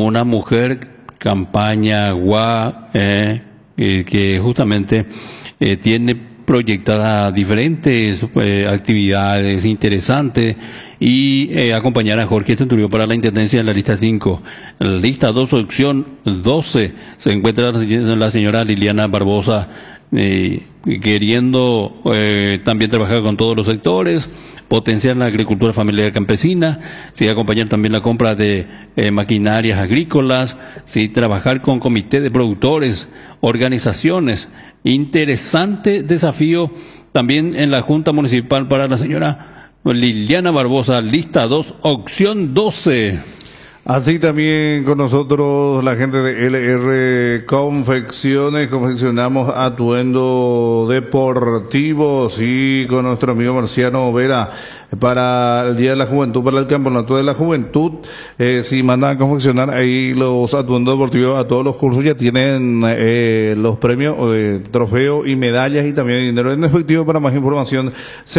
una mujer campaña que justamente tiene proyectadas diferentes actividades interesantes y acompañar a Jorge Centurión para la intendencia en la lista 5. En la lista 2, opción 12, se encuentra la señora Liliana Barbosa, queriendo también trabajar con todos los sectores, potenciar la agricultura familiar campesina, sí, acompañar también la compra de maquinarias agrícolas, sí, trabajar con comité de productores, organizaciones. Interesante desafío también en la Junta Municipal para la señora Liliana Barbosa, lista 2, opción 12. Así también con nosotros la gente de LR Confecciones, confeccionamos atuendo deportivos, y con nuestro amigo Marciano Vera para el Día de la Juventud, para el Campeonato de la Juventud. Si mandan a confeccionar ahí los atuendos deportivos a todos los cursos, ya tienen los premios, trofeos y medallas, y también dinero en efectivo. Para más información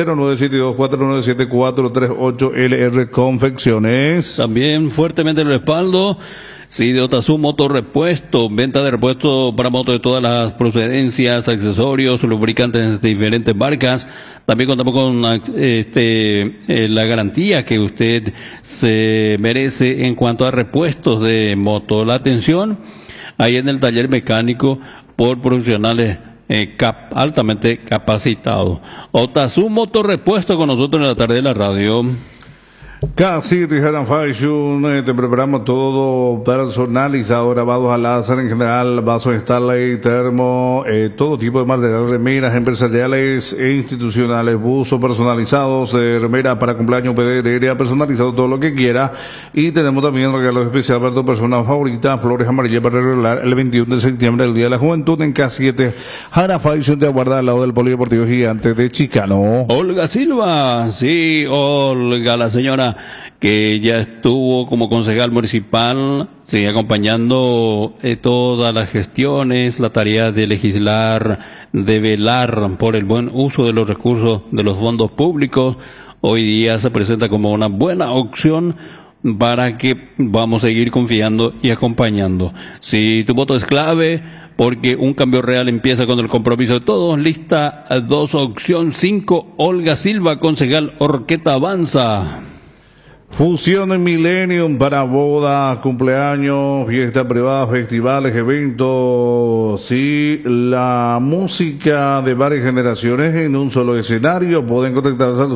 0972-497-438 LR Confecciones. También fuertemente el respaldo, sí, de Otazu Motor Repuesto, venta de repuesto para motos de todas las procedencias, accesorios, lubricantes de diferentes marcas. También contamos con la garantía que usted se merece en cuanto a repuestos de moto. La atención ahí en el taller mecánico por profesionales altamente capacitados. Otazu Motor Repuesto con nosotros en la tarde de la radio. Casi Tijana Fashion, te preparamos todo personalizado, grabados al láser en general, vasos Starlight, termo, todo tipo de material, remeras empresariales e institucionales, buzos personalizados, remera para cumpleaños, pedrería personalizado, todo lo que quiera. Y tenemos también un regalo especial para tu persona favorita, flores amarillas para regalar el 21 de septiembre, el Día de la Juventud, en K7. Jana Fashion te aguarda al lado del Polideportivo Gigante de Chicano. Olga Silva, sí, Olga, la señora que ya estuvo como concejal municipal, sí, acompañando todas las gestiones, la tarea de legislar, de velar por el buen uso de los recursos de los fondos públicos. Hoy día se presenta como una buena opción para que vamos a seguir confiando y acompañando. Si tu voto es clave, porque un cambio real empieza con el compromiso de todos. Lista 2, opción 5, Olga Silva, concejal Horqueta Avanza. Fusión en Millennium para bodas, cumpleaños, fiestas privadas, festivales, eventos. Sí, la música de varias generaciones en un solo escenario. Pueden contactarse al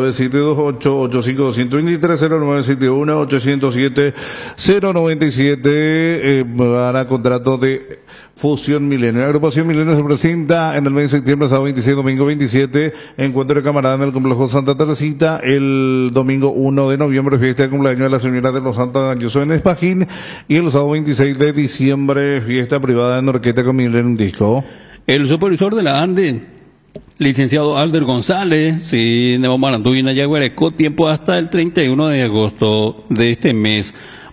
09728-852-103, 0972-807-097 para contrato de Fusión Milenio. La agrupación Milenio se presenta en el mes de septiembre, sábado 26, domingo 27, encuentro de camarada en el complejo Santa Teresita. El domingo 1 de noviembre, fiesta de cumpleaños de la señora de los Santos Anjosó en Espajín. Y el sábado 26 de diciembre, fiesta privada en Orqueta con Milenio Disco. El supervisor de la ANDE, licenciado Alder González, sí, Nevo Marantuina, Yaguarecó, tiempo hasta el 31 de agosto de este mes,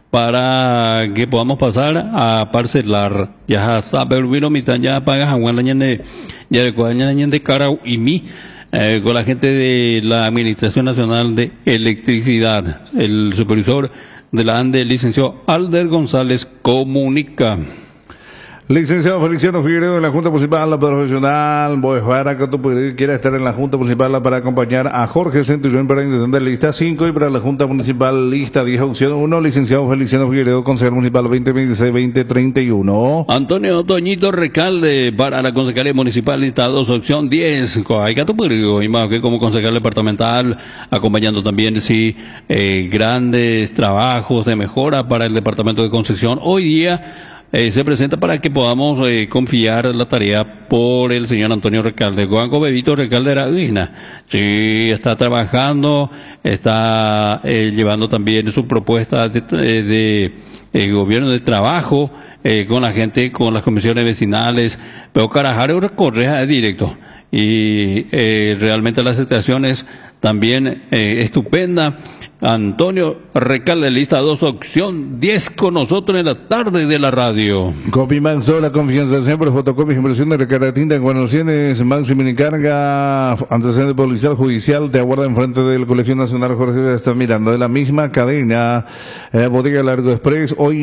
para que podamos pasar a parcelar. Ya sabe, vino mitad ya pagas a Juan Lañande, ya de Carau y mí, con la gente de la Administración Nacional de Electricidad. El supervisor de la ANDE, licenciado Alder González, comunica. Licenciado Feliciano Figueredo de la Junta Municipal, la profesional, para que tú quieras estar en la Junta Municipal para acompañar a Jorge Centurión para la intención de lista 5 y para la Junta Municipal lista 10, opción 1, licenciado Feliciano Figueredo, concejal municipal 2026-2031. Antonio Toñito Recalde para la Concejalía Municipal lista 2, opción 10. Hay gato y más que como concejal departamental, acompañando también, sí, grandes trabajos de mejora para el departamento de Concepción. Hoy día se presenta para que podamos confiar la tarea por el señor Antonio Recalde. Juanco Bebito Recalde era digna. Sí, está trabajando, está llevando también su propuesta de gobierno de trabajo con la gente, con las comisiones vecinales. Pero Carajaro recorre directo. Y realmente la aceptación es también estupenda. Antonio Recalde, lista 2, opción 10, con nosotros en la tarde de la radio. Copimax, toda la confianza siempre, fotocopias, impresión de recarga de tinta, guarniciones, máxima carga, antecedente policial, judicial, te aguarda enfrente del Colegio Nacional Jorge de Miranda, de la misma cadena, Bodega Largo Express. Hoy